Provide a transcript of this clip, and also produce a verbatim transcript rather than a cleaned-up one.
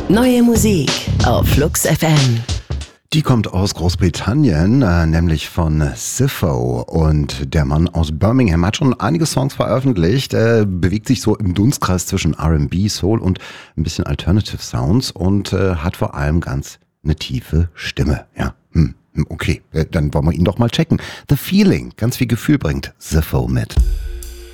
Neue Musik auf Flux F M. Die kommt aus Großbritannien, äh, nämlich von Sipho, und der Mann aus Birmingham hat schon einige Songs veröffentlicht, äh, bewegt sich so im Dunstkreis zwischen R and B, Soul und ein bisschen Alternative Sounds und äh, hat vor allem ganz eine tiefe Stimme. Ja, hm, okay, äh, dann wollen wir ihn doch mal checken. The Feeling, ganz viel Gefühl bringt Sipho mit.